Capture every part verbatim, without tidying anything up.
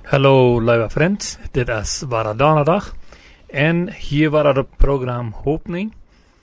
Hallo lieve vriend, dit is Ware Donderdag en hier was het programma Opening,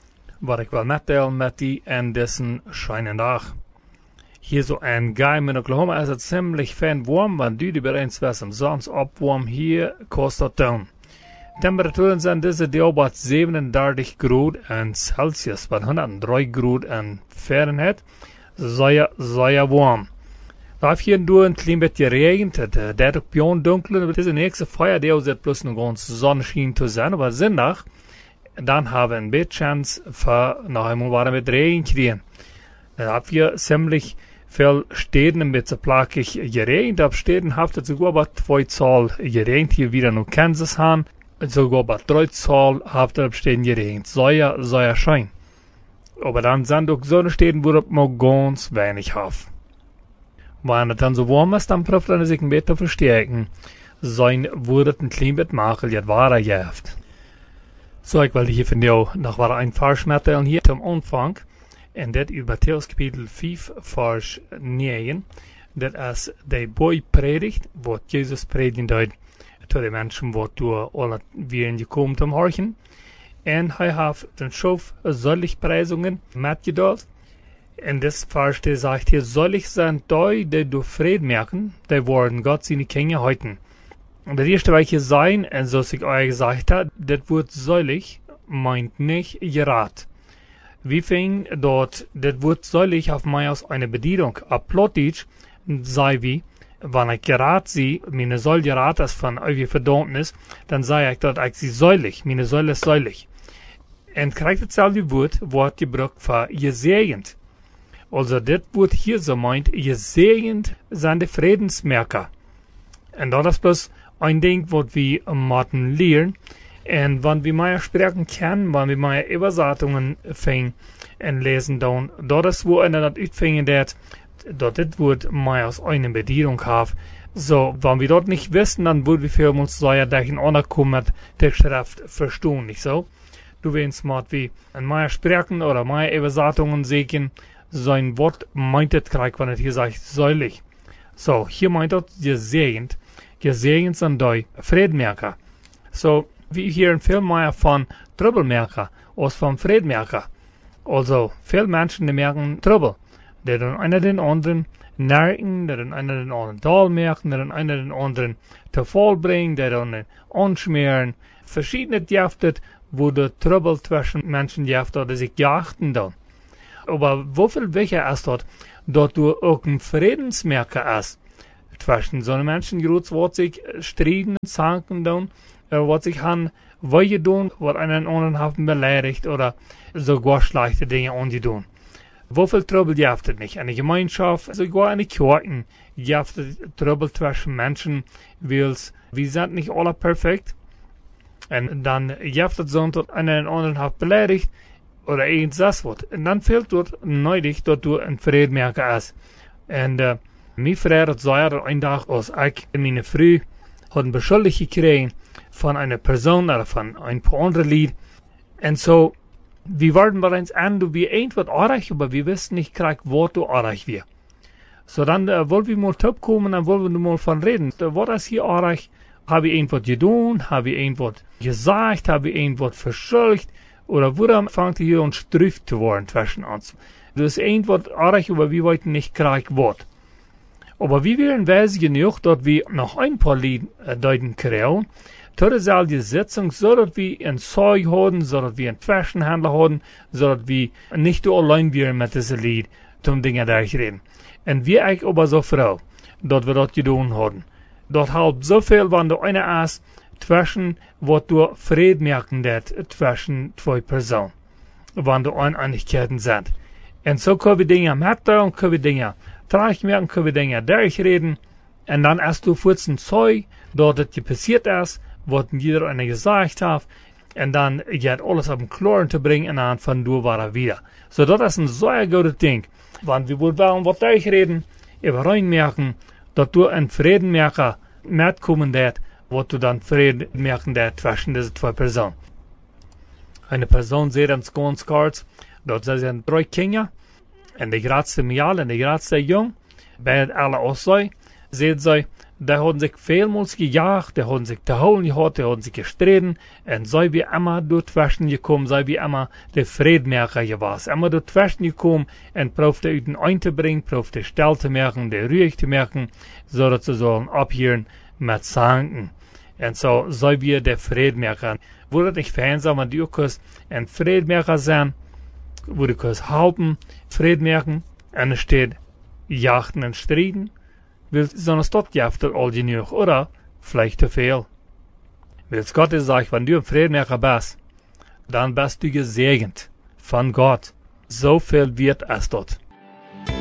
wat ik wil meddelen met die en deze schijne dag. Hier zo in Geim in Oklahoma is het ziemlich fijn warm, want du die bereits was im Zons opwarm hier kostet town. Temperaturen zijn deze deel wat zevenendertig graden Celsius, wat honderddrie graden Fahrenheit, zeer, zeer warm. Da heeft hier door een klein beetje geregend, het deed ook pion donker. Het is een eerste feierdag, zit plus nog ons zonneschijn te zijn, maar zondag, dan hebben we een beetje kans voor nog eenmaal warm met regen krijgen. Dan heb je ziemlich veel steden een beetje plakig geregend. Op steden heeft het sogar wat tweetal geregend, hier wieder naar Kansas gaan. Sogar wat drietal heeft het op steden geregend. Zeer, zeer schön. Aber dann sind ook zo'n steden waar het maar ganz weinig heeft. Wanneer het dan zo warm is, dan proeft het zich een beetje versterken. Zijn wordt het een klein beetje makkelijk het ware heeft. Zo, ik wilde hier van jou nog wel een vers meddelen hier zum Anfang. En dit is Matthäus kapitel vijf, vers negen. Dat is de boy predigt, wat Jezus predigen deed. Tot de mensen wat door alle weer gekomen te horen. En hij heeft een schoof zulke prijzingen metgedeeld. En dit vers zegt hier, solch zijn die, die door vrede merken, die worden Gott seine Kinder heute. Und das erste, was hier sein, und so ich euch gesagt habe, das Wort solch meint nicht gerad. Wie fing dort, das Wort solch auf mij als eine Bedienung. Ab Plotitsch sei wie, wenn ich gerad sie, meine soll gerad ist von euch Verdammnis, dann sei ich dort, ich sie solch, meine soll ist solch. Und kriegt dasselbe Wort, Wort gebraucht für gesegnet. Also, dit wordt hier zo meint, gesegend zijn de vredensmerker. En dat is plus een ding wat we moeten leren. En wanneer we meer spreken kennen, wanneer we meer Übersetzungen vingen en lezen dan, dat is wo en dat uitvingen dat, dat dit woord meer als een bediening heeft. So, wenn wir dort nicht wissen, dann würden wir für uns sagen, dass ein anderer kommt mit der Schrift verstehen, nicht so? Du willst mal wie ein mehr sprechen oder mehr Übersetzungen sehen, sein Wort meint es gleich, wenn es hier sagt, säulich. So, hier meint es gesegnet. Gesegnet sind die Friedmerker. So, wie hier ein viel mehr von Troublemaker als von Friedmerker. Also, viele Menschen, die merken Trouble. Die dann einer den anderen nerken, die dann einer den anderen Tal merken, die dann einer den anderen zu Fall bringen, die dann anschmieren. Verschiedene Jaftet, wo der Trouble zwischen Menschen jaftet, die sich jachten dann. Aber wofür wichtiger ist dort, dass du auch ein Friedensmerker ist. Zwischen so Menschen, die was sich streiten, zanken tun, was sich han, was tun, was einen anderen haben beleidigt oder sogar schlechte Dinge angedun. Wofür Trouble gibt es nicht? Eine Gemeinschaft, sogar eine Kirche, gibt es Trouble zwischen Menschen, weil wir sind nicht alle perfekt. Und dann gibt es so, dass einen anderen hat beleidigt, oder eens das wordt. En dan fehlt dort nodig dat du een Friedmerker is. En uh, mijn vrijer zei er een dag, als ik en mijn vrouw hadden beschuldigd gekregen van een persoon of van een paar andere lied. En zo, we waren wel eens aan, du wie eind wat aardig, maar we wisten niet krijg wat du aardig weer. So dan uh, willen we maar terugkomen en willen we er maar van reden. Uh, wat is hier aardig? Heb je een wat gedaan? Heb je een wat gezegd? Heb je een wat verschuldigd? Oder warum fängt hier uns Strüft zu worden zwischen uns? Das ist ein Wort arg, aber wir wollten nicht krieg Wort. Aber wir wären weise genug, dass wir noch ein paar Lied äh, deuten kriegen, tot soll die Sitzung, so dass wir ein Zeug haben, so dass wir einen Fashionhändler haben, so dass wir nicht nur allein wären mit diesem Lied, zum Dinge durchreden. Und wir eigentlich aber so froh, dass wir das getan haben. Das hilft so viel, wenn du einer ist, zwischen, wat du Fried merken dat, zwischen zwei Personen, wann du Uneinigkeiten sind. Und so können wir Dinge mitteilen, können wir Dinge traurig merken, können wir Dinge durchreden, und dann erst du kurz ein Zeug, dort es passiert ist, was jeder einer gesagt hat, und dann geht alles auf den Kloren zu bringen, und dann von du war er wieder. So, das ist ein sehr gutes Ding. Wenn wir wollen was durchreden, über reinmerken, dass du ein Friedenmerker mitkommen dat, wat du dann Frieden merken der zwischen diese zwei Personen. Eine Person sieht uns ganz kurz, dort sind drei Kinder, und die gerade Mial und die gerade jung, bei alle aussehen, sieht sie, die haben sich vielmals gejagt, die haben sich zu holen gehabt, die haben sich gestritten, und sei wie immer dazwischen gekommen, sei wie immer der Friedmacher gewesen. Immer dazwischen gekommen, und proefte uit den einzubringen, proefte still zu machen, der ruhig zu machen, so dass sie sollen abhören mit Zanken. Und so sei wie der Friedmacher. Wo das nicht fein sein, wenn die auch ein Friedmacher sein, wo du kannst halten, Friedmachen, und es steht, jachten und striden, will so eine Stadt jafter all genug, oder vielleicht zu viel. Willst Gott dir sagen, wenn du ein Friedmacher bist, dann bist du gesegnet von Gott. So viel wird es dort.